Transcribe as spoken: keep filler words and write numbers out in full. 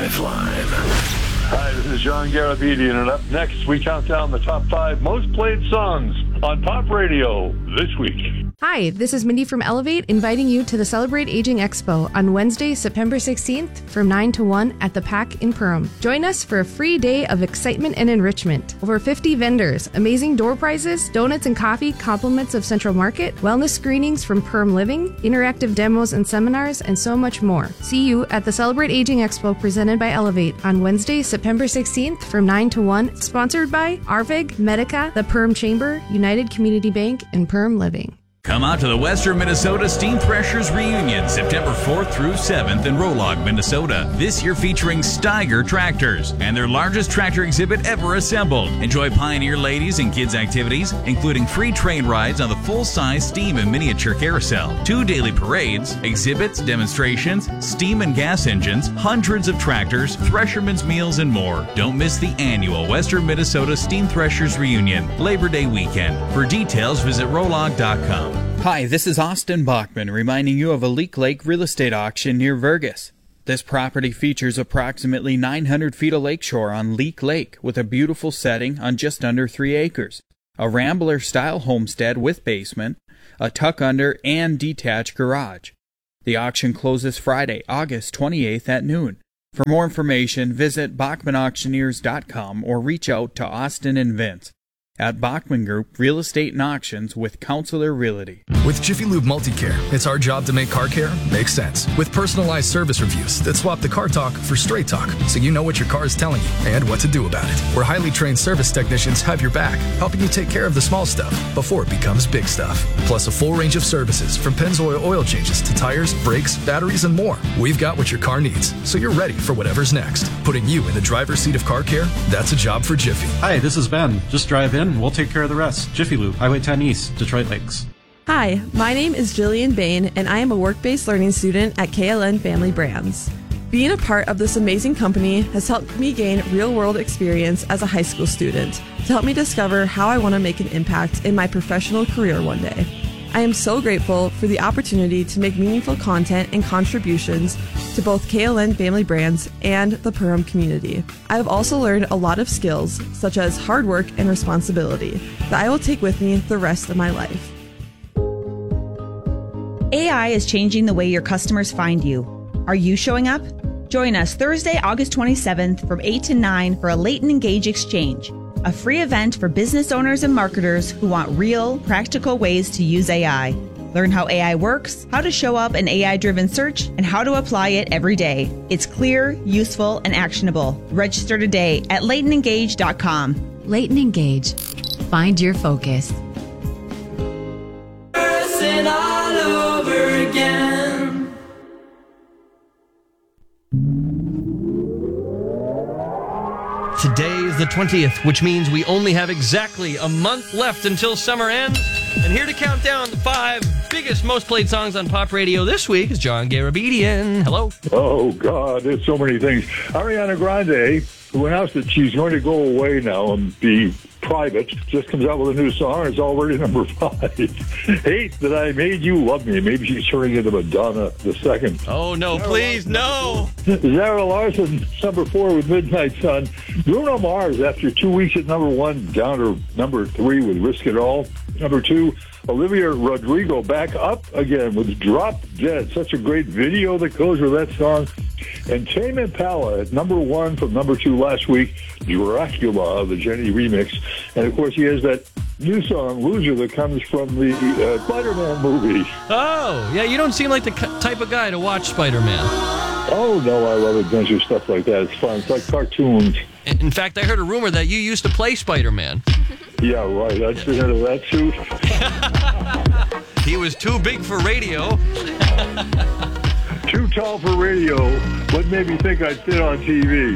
Drive Live. Hi, this is John Garabedian, and up next we count down the top five most played songs on Pop Radio this week. Hi, this is Mindy from Elevate, inviting you to the Celebrate Aging Expo on Wednesday, September sixteenth from nine to one at the P A C in Perham. Join us for a free day of excitement and enrichment. Over fifty vendors, amazing door prizes, donuts and coffee, compliments of Central Market, wellness screenings from Perham Living, interactive demos and seminars, and so much more. See you at the Celebrate Aging Expo presented by Elevate on Wednesday, September sixteenth from nine to one, sponsored by Arvig, Medica, the Perham Chamber, United Community Bank, and Perham Living. Come out to the Western Minnesota Steam Threshers Reunion, September fourth through seventh in Rolog, Minnesota. This year featuring Steiger tractors and their largest tractor exhibit ever assembled. Enjoy Pioneer ladies and kids activities, including free train rides on the full-size steam and miniature carousel, two daily parades, exhibits, demonstrations, steam and gas engines, hundreds of tractors, threshermen's meals, and more. Don't miss the annual Western Minnesota Steam Threshers Reunion, Labor Day weekend. For details, visit rolog dot com. Hi, this is Austin Bachman reminding you of a Leak Lake real estate auction near Vergas. This property features approximately nine hundred feet of lakeshore on Leak Lake with a beautiful setting on just under three acres. A Rambler-style homestead with basement, a tuck-under, and detached garage. The auction closes Friday, August twenty-eighth at noon. For more information, visit bachman auctioneers dot com or reach out to Austin and Vince at Bachman Group Real Estate and Auctions with Counselor Realty. With Jiffy Lube Multicare, it's our job to make car care make sense. With personalized service reviews that swap the car talk for straight talk, so you know what your car is telling you and what to do about it. Where highly trained service technicians have your back, helping you take care of the small stuff before it becomes big stuff. Plus a full range of services from Pennzoil oil changes to tires, brakes, batteries, and more. We've got what your car needs, so you're ready for whatever's next. Putting you in the driver's seat of car care, that's a job for Jiffy. Hi, this is Ben. Just drive in. We'll take care of the rest. Jiffy Lube, Highway ten East, Detroit Lakes. Hi, my name is Jillian Bain, and I am a work-based learning student at K L N Family Brands. Being a part of this amazing company has helped me gain real-world experience as a high school student to help me discover how I want to make an impact in my professional career one day. I am so grateful for the opportunity to make meaningful content and contributions to both K L N Family Brands and the Perham community. I have also learned a lot of skills, such as hard work and responsibility, that I will take with me the rest of my life. A I is changing the way your customers find you. Are you showing up? Join us Thursday, August twenty-seventh from eight to nine for a Late and Engage Exchange, a free event for business owners and marketers who want real, practical ways to use A I. Learn how A I works, how to show up an A I-driven search, and how to apply it every day. It's clear, useful, and actionable. Register today at late and engage dot com. Late and Engage. Find your focus. All over again. Today is the twentieth, which means we only have exactly a month left until summer ends. And here to count down the five biggest, most played songs on pop radio this week is John Garabedian. Hello. Oh, God, there's so many things. Ariana Grande, who announced that she's going to go away now and be private, just comes out with a new song. It's already number five. Hate That I Made You Love Me. Maybe she's turning into Madonna the second. Oh, no, Zara please, Larson. no. Zara Larson, number four with Midnight Sun. Bruno Mars, after two weeks at number one, down to number three with Risk It All. Number two, Olivia Rodrigo back up again with Drop Dead. Such a great video that goes with that song. And Tame Impala at number one from number two last week, Dracula, the Jenny remix. And, of course, he has that new song, Loser, that comes from the uh, Spider-Man movie. Oh, yeah, you don't seem like the type of guy to watch Spider-Man. Oh, no, I love adventure stuff like that. It's fun. It's like cartoons. In fact, I heard a rumor that you used to play Spider-Man. Yeah, right. I'd fit into that suit. He was too big for radio. Too tall for radio. What made me think I'd fit on T V?